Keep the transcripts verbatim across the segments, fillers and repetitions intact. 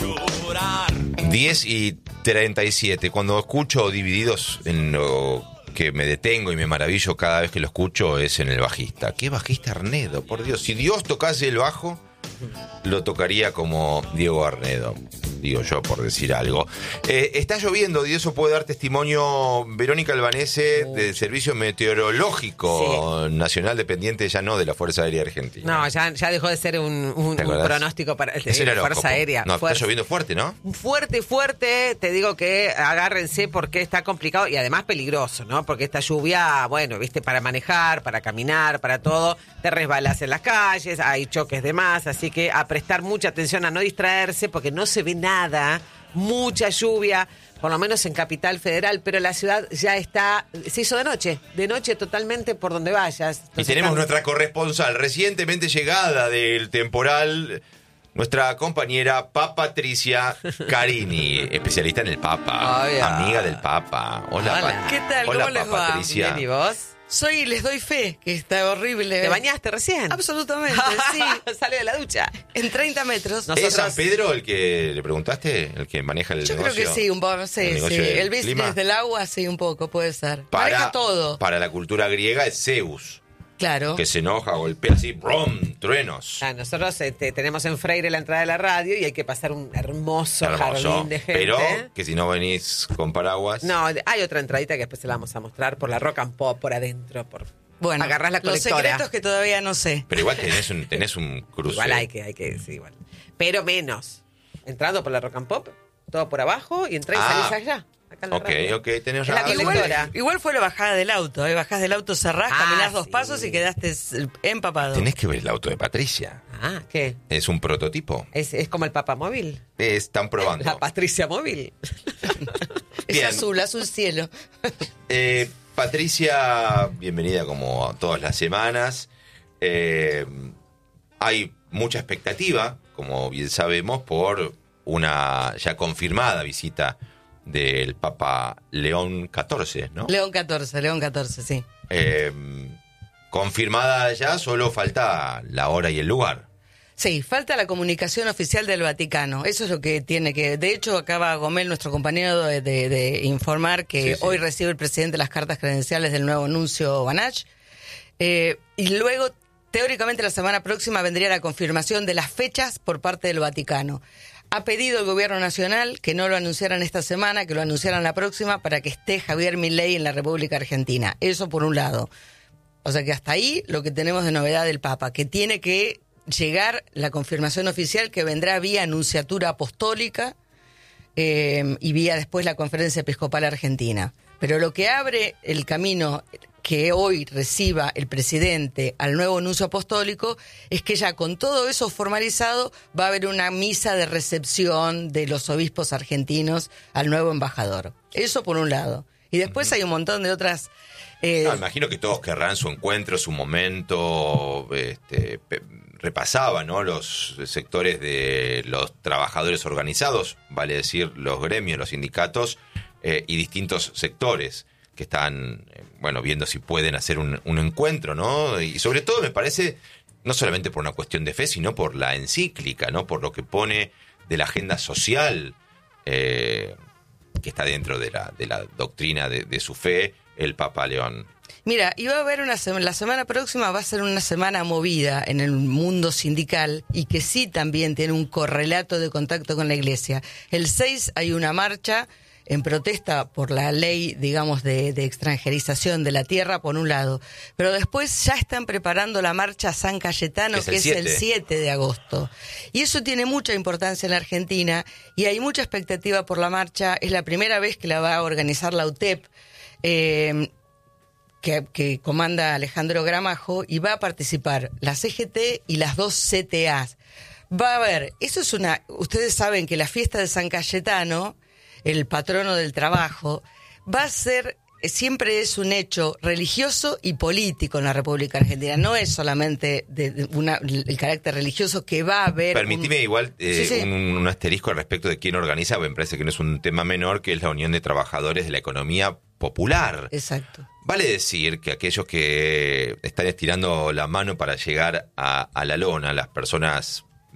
diez y treinta y siete. Cuando escucho Divididos, en lo que me detengo y me maravillo cada vez que lo escucho es en el bajista. ¿Qué bajista Arnedo? Por Dios, si Dios tocase el bajo, lo tocaría como Diego Arnedo, digo yo, por decir algo. Eh, está lloviendo y de eso puede dar testimonio Verónica Albanese del Servicio Meteorológico sí. Nacional, dependiente ya no de la Fuerza Aérea Argentina. No, ya, ya dejó de ser un, un, un pronóstico para de Fuerza Aérea. No, Fuerza. Está lloviendo fuerte, ¿no? Fuerte, fuerte. Te digo que agárrense porque está complicado y además peligroso, ¿no? Porque esta lluvia, bueno, viste, para manejar, para caminar, para todo, te resbalas en las calles, hay choques de más, así que a prestar mucha atención, a no distraerse porque no se ve nada, mucha lluvia, por lo menos en Capital Federal, pero la ciudad ya está, se hizo de noche, de noche totalmente por donde vayas. Entonces, y tenemos están... nuestra corresponsal recientemente llegada del temporal, nuestra compañera Pa Patricia Carini, especialista en el Papa, oh, yeah. amiga del Papa. Hola, Hola. Pa- ¿Qué tal? Hola, ¿Cómo les Pa va? Patricia. Bien, ¿y vos? Soy, les doy fe, que está horrible. ¿Te bañaste recién? Absolutamente, sí. Sale de la ducha. En treinta metros. Nosotros... ¿Es San Pedro el que le preguntaste? ¿El que maneja el Yo negocio? creo que sí, un poco, sí, ¿El sí. negocio del El business clima? del agua, sí, un poco, puede ser. Para, Maneja todo. Para la cultura griega es Zeus, Claro. que se enoja, golpea así, brum, truenos. Ah, nosotros este, tenemos en Freire la entrada de la radio y hay que pasar un hermoso, Hermoso, jardín de gente. pero que si no venís con paraguas... No, hay otra entradita que después se la vamos a mostrar por la Rock and Pop, por adentro, por... Bueno, agarrás la los colectora. secretos que todavía no sé. Pero igual tenés un, tenés un cruce. Igual hay que, hay que, sí, igual. Pero menos. Entrando por la Rock and Pop, todo por abajo y entrás Ah. y salís allá. Acá en la Ok, radio. ok, tenés Es la razón. colectora. Igual, igual fue la bajada del auto, ¿eh? Bajás del auto, cerrás, Ah, caminás dos sí. pasos y quedaste empapado. Tenés que ver el auto de Patricia. Ah, ¿qué? Es un prototipo. Es, es como el Papa Móvil. Están probando. La Patricia Móvil. Es Bien. azul, azul cielo. Eh, Patricia, bienvenida como todas las semanas. Eh, hay mucha expectativa, como bien sabemos, por una ya confirmada visita del Papa León catorce, ¿no? León catorce, León catorce, sí. Eh, confirmada ya, solo falta la hora y el lugar. Sí, falta la comunicación oficial del Vaticano. Eso es lo que tiene que... De hecho, acaba Gomel, nuestro compañero, de, de, de informar que Sí, sí. hoy recibe el presidente las cartas credenciales del nuevo nuncio Banach. Eh, y luego, teóricamente, la semana próxima vendría la confirmación de las fechas por parte del Vaticano. Ha pedido el gobierno nacional que no lo anunciaran esta semana, que lo anunciaran la próxima, para que esté Javier Milei en la República Argentina. Eso por un lado. O sea que hasta ahí lo que tenemos de novedad del Papa, que tiene que llegar la confirmación oficial que vendrá vía Anunciatura Apostólica eh, y vía después la Conferencia Episcopal Argentina. Pero lo que abre el camino que hoy reciba el presidente al nuevo nuncio apostólico es que ya con todo eso formalizado va a haber una misa de recepción de los obispos argentinos al nuevo embajador. Eso por un lado. Y después hay un montón de otras... Eh, No, imagino que todos querrán su encuentro, su momento. Este, pe- repasaba, ¿no?, los sectores de los trabajadores organizados, vale decir, los gremios, los sindicatos eh, y distintos sectores que están, eh, bueno, viendo si pueden hacer un, un encuentro, ¿no? Y sobre todo me parece, no solamente por una cuestión de fe, sino por la encíclica, ¿no?, por lo que pone de la agenda social eh, que está dentro de la, de la doctrina de, de su fe, el Papa León. Mira, y va a haber una semana, la semana próxima va a ser una semana movida en el mundo sindical y que sí también tiene un correlato de contacto con la Iglesia. El seis hay una marcha en protesta por la ley, digamos, de, de extranjerización de la tierra, por un lado. Pero después ya están preparando la marcha San Cayetano, que es el siete de agosto. Y eso tiene mucha importancia en la Argentina y hay mucha expectativa por la marcha. Es la primera vez que la va a organizar la U T E P, eh, que, que comanda Alejandro Gramajo, y va a participar la C G T y las dos C T A. Va a haber, eso es una... Ustedes saben que la fiesta de San Cayetano, el patrono del trabajo, va a ser, siempre es un hecho religioso y político en la República Argentina. No es solamente de, de una, el carácter religioso que va a haber... Permitime un... igual eh, sí, sí. Un, un asterisco al respecto de quién organiza, porque me parece que no es un tema menor, que es la Unión de Trabajadores de la Economía Popular. Exacto. Vale decir que aquellos que están estirando la mano para llegar a, a la lona, las personas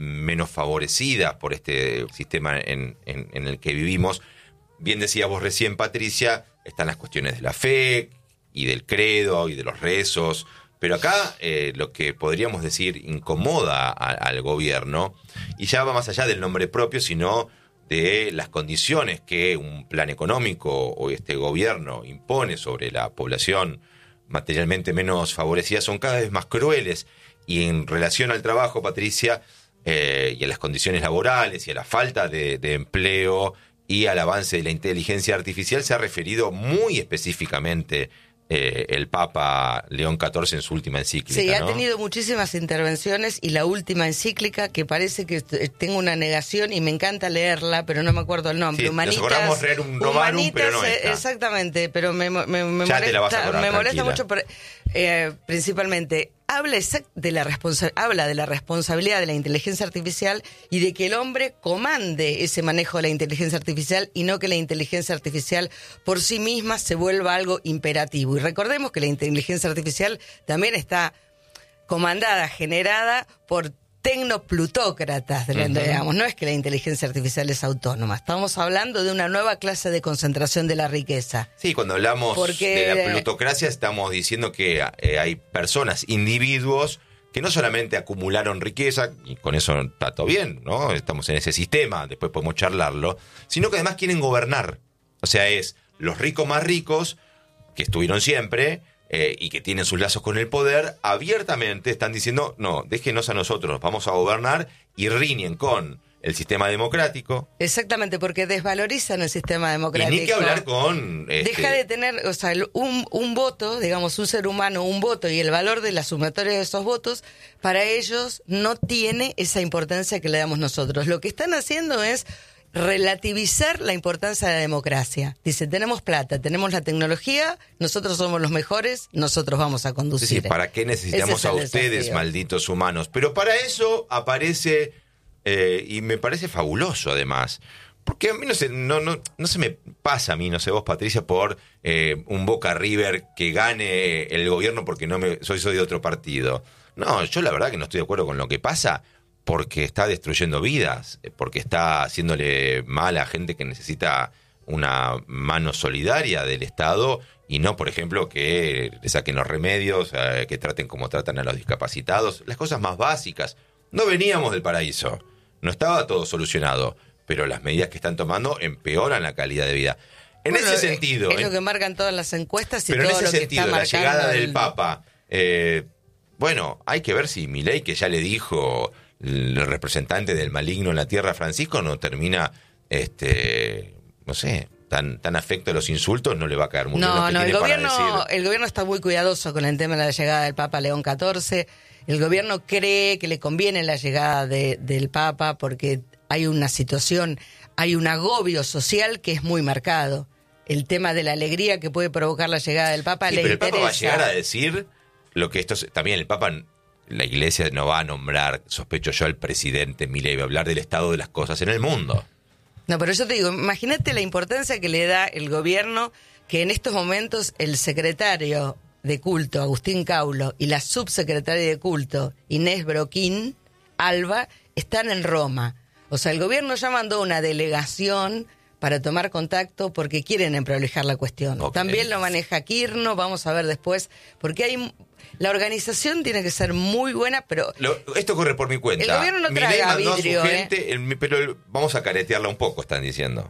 menos favorecidas por este sistema en, en, en el que vivimos. Bien decías vos recién, Patricia, están las cuestiones de la fe y del credo y de los rezos, pero acá eh, lo que podríamos decir incomoda a, al gobierno, y ya va más allá del nombre propio, sino de las condiciones que un plan económico o este gobierno impone sobre la población materialmente menos favorecida, son cada vez más crueles. Y en relación al trabajo, Patricia, eh, y a las condiciones laborales y a la falta de, de empleo y al avance de la inteligencia artificial, se ha referido muy específicamente eh, el Papa León catorce en su última encíclica. Sí, ¿no? Ha tenido muchísimas intervenciones, y la última encíclica, que parece que tengo una negación y me encanta leerla, pero no me acuerdo el nombre. Sí, Humanitas, nos acordamos leer un Romarum, Humanitas, pero no esta. Exactamente, pero me, me, me Ya molesta, te la vas a acordar, me molesta tranquila. mucho, por, eh, principalmente... Habla de, la responsa- habla de la responsabilidad de la inteligencia artificial y de que el hombre comande ese manejo de la inteligencia artificial, y no que la inteligencia artificial por sí misma se vuelva algo imperativo. Y recordemos que la inteligencia artificial también está comandada, generada por tecnoplutócratas, uh-huh. digamos. No es que la inteligencia artificial es autónoma. Estamos hablando de una nueva clase de concentración de la riqueza. Sí, cuando hablamos Porque... de la plutocracia estamos diciendo que eh, hay personas, individuos, que no solamente acumularon riqueza, y con eso está todo bien, ¿no? Estamos en ese sistema, después podemos charlarlo, sino que además quieren gobernar. O sea, es los ricos más ricos, que estuvieron siempre, Eh, y que tienen sus lazos con el poder, abiertamente están diciendo, no, déjenos a nosotros, vamos a gobernar, y riñen con el sistema democrático. Exactamente, porque desvalorizan el sistema democrático. Y ni que hablar con... Este... Deja de tener, o sea, un, un voto, digamos, un ser humano, un voto, y el valor de la sumatoria de esos votos, para ellos no tiene esa importancia que le damos nosotros. Lo que están haciendo es relativizar la importancia de la democracia. Dice, tenemos plata, tenemos la tecnología, nosotros somos los mejores, nosotros vamos a conducir. Sí, sí, ¿para qué necesitamos a ustedes, desafío. malditos humanos? Pero para eso aparece, eh, y me parece fabuloso además, porque a mí no se, no, no, no se me pasa a mí, no sé vos, Patricia, por eh, un Boca River que gane el gobierno porque no me soy, soy de otro partido. No, yo la verdad que no estoy de acuerdo con lo que pasa, porque está destruyendo vidas, porque está haciéndole mal a gente que necesita una mano solidaria del Estado, y no, por ejemplo, que le saquen los remedios, eh, que traten como tratan a los discapacitados, las cosas más básicas. No veníamos del paraíso, no estaba todo solucionado, pero las medidas que están tomando empeoran la calidad de vida. En bueno, ese sentido... Es, es eh, lo que marcan todas las encuestas y pero todo en ese lo sentido, que está la llegada el... del Papa... Eh, bueno, hay que ver si Milei, que ya le dijo... el representante del maligno en la tierra, Francisco, no termina, este, no sé, tan tan afecto a los insultos, no le va a caer muy bien lo No, que no, el tiene para gobierno, decir. el gobierno está muy cuidadoso con el tema de la llegada del Papa León catorce. El gobierno cree que le conviene la llegada de, del Papa porque hay una situación, hay un agobio social que es muy marcado. El tema de la alegría que puede provocar la llegada del Papa Sí, le pero interesa. el Papa va a llegar a decir lo que esto es, también el Papa... La Iglesia no va a nombrar, sospecho yo, al presidente Milei, va a hablar del estado de las cosas en el mundo. No, pero yo te digo, imagínate la importancia que le da el gobierno, que en estos momentos el secretario de culto, Agustín Caulo, y la subsecretaria de culto, Inés Broquín Alba, están en Roma. O sea, el gobierno ya mandó una delegación para tomar contacto porque quieren emprolijar la cuestión. Okay. También lo maneja Quirno, vamos a ver después, porque hay... La organización tiene que ser muy buena, pero... Lo, esto corre por mi cuenta. El gobierno no traga vidrio, a su gente, ¿eh? el, pero vamos a caretearla un poco, están diciendo.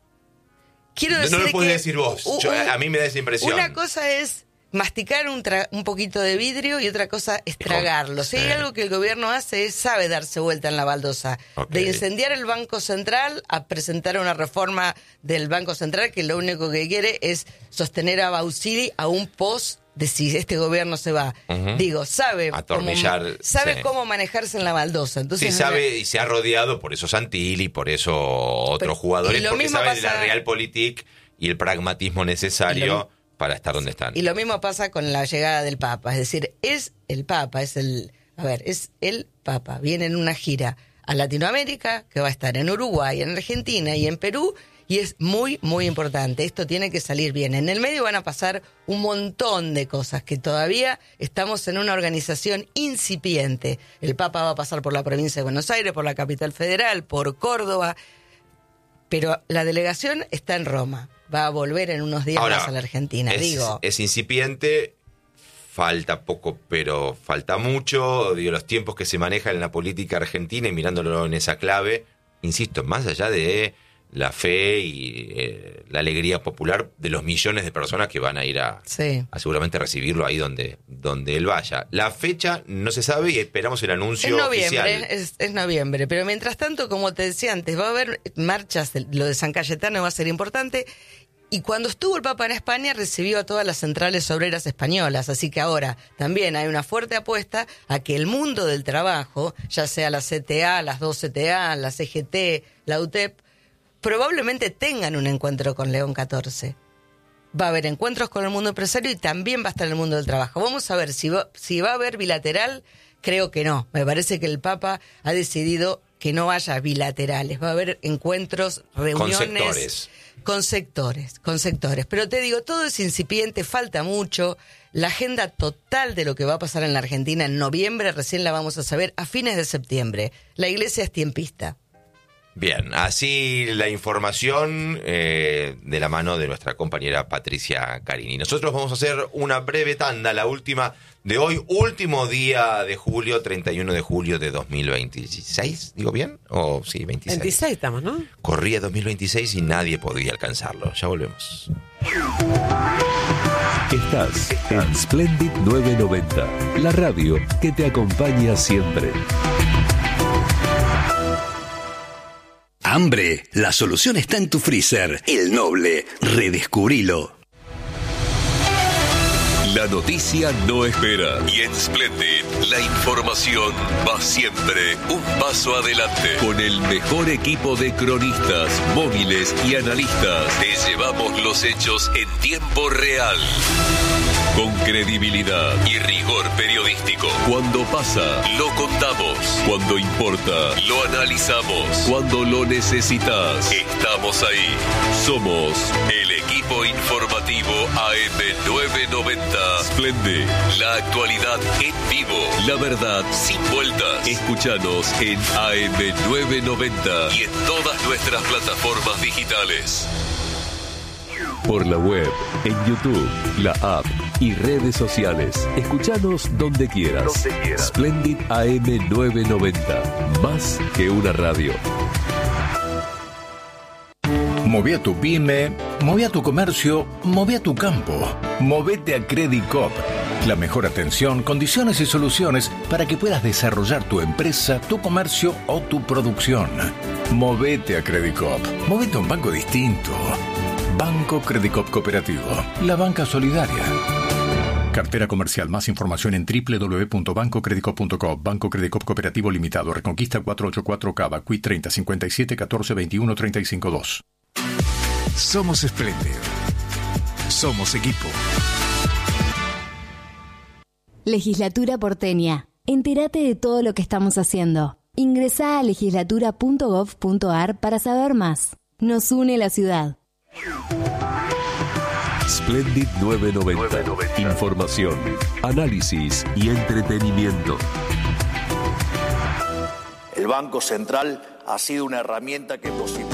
Quiero decir no, no lo puedes que, decir vos. Uh, Yo, uh, a mí me da esa impresión. Una cosa es masticar un, tra- un poquito de vidrio y otra cosa es tragarlo. Si hay algo que el gobierno hace es sabe darse vuelta en la baldosa. Okay. De incendiar el Banco Central a presentar una reforma del Banco Central que lo único que quiere es sostener a Bausili a un post de si este gobierno se va. Uh-huh. Digo, sabe, Atornillar, cómo, sabe sí. cómo manejarse en la baldosa. Entonces, sí, sabe, y se ha rodeado por eso Santilli, por eso otros Pero, jugadores, porque sabe pasa... de la realpolitik y el pragmatismo necesario lo... para estar donde están. Y lo mismo pasa con la llegada del Papa. Es decir, es el Papa, es el... A ver, es el Papa. Viene en una gira a Latinoamérica, que va a estar en Uruguay, en Argentina y en Perú, y es muy, muy importante. Esto tiene que salir bien. En el medio van a pasar un montón de cosas que todavía estamos en una organización incipiente. El Papa va a pasar por la provincia de Buenos Aires, por la capital federal, por Córdoba, pero la delegación está en Roma. Va a volver en unos días Ahora, más a la Argentina. Es, Digo, es incipiente, falta poco, pero falta mucho. Digo, los tiempos que se manejan en la política argentina y mirándolo en esa clave, insisto, más allá de la fe y eh, la alegría popular de los millones de personas que van a ir a, sí. a seguramente recibirlo ahí donde, donde él vaya. La fecha no se sabe y esperamos el anuncio es noviembre, oficial. Es, es noviembre, pero mientras tanto, como te decía antes, va a haber marchas, lo de San Cayetano va a ser importante. Y cuando estuvo el Papa en España recibió a todas las centrales obreras españolas, así que ahora también hay una fuerte apuesta a que el mundo del trabajo, ya sea la C T A, las dos C T A, la C G T, la U T E P, probablemente tengan un encuentro con León catorce. Va a haber encuentros con el mundo empresario y también va a estar el mundo del trabajo. Vamos a ver si va, si va a haber bilateral. Creo que no. Me parece que el Papa ha decidido que no haya bilaterales. Va a haber encuentros, reuniones... Con sectores. Con sectores, con sectores. Pero te digo, todo es incipiente, falta mucho. La agenda total de lo que va a pasar en la Argentina en noviembre recién la vamos a saber a fines de septiembre. La iglesia es tiempista. Bien, así la información eh, de la mano de nuestra compañera Patricia Carini. Nosotros vamos a hacer una breve tanda, la última de hoy, último día de julio, treinta y uno de julio de dos mil veintiséis, ¿digo bien? O sí, veintiséis. veintiséis estamos, ¿no? Corría dos mil veintiséis y nadie podía alcanzarlo. Ya volvemos. Estás en Splendid novecientos noventa, la radio que te acompaña siempre. Hambre, la solución está en tu freezer. El Noble, redescubrilo. La noticia no espera. Y en Splendid, la información va siempre un paso adelante. Con el mejor equipo de cronistas, móviles y analistas, te llevamos los hechos en tiempo real. Con credibilidad y rigor periodístico. Cuando pasa, lo contamos. Cuando importa, lo analizamos. Cuando lo necesitas, estamos ahí. Somos el equipo informativo A M novecientos noventa. Splendid, la actualidad en vivo. La verdad sin vueltas. Escúchanos en A M novecientos noventa y en todas nuestras plataformas digitales. Por la web, en YouTube, la app y redes sociales. Escúchanos donde quieras. Donde quieras. Splendid A M novecientos noventa. Más que una radio. Moví a tu pyme, moví a tu comercio, moví a tu campo. Movete a Credit Coop. La mejor atención, condiciones y soluciones para que puedas desarrollar tu empresa, tu comercio o tu producción. Movete a Credit Coop. Movete a un banco distinto. Banco Credit Coop Cooperativo. La banca solidaria. Cartera comercial. Más información en doble u doble u doble u punto banco credit coop punto com. Banco Credit Coop Cooperativo Limitado. Reconquista cuatrocientos ochenta y cuatro Cava. Q I treinta cincuenta y siete catorce veintiuno treinta y cinco dos. Somos Splendid. Somos equipo. Legislatura porteña. Entérate de todo lo que estamos haciendo. Ingresá a legislatura punto gov punto ar para saber más. Nos une la ciudad. Splendid novecientos noventa. Información, análisis y entretenimiento. El Banco Central ha sido una herramienta que posibilita